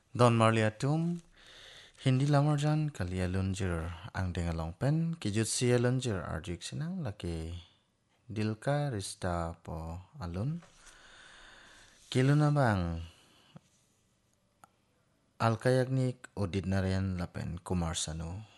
Don Marliatum, Hindi lamarjan kalia lunjer ang dengalong pen kijut sia lunjer arjuk sinang laki dilka rista po alun. Kilo na bang alkayagnik odid na rin lapen kumarsano.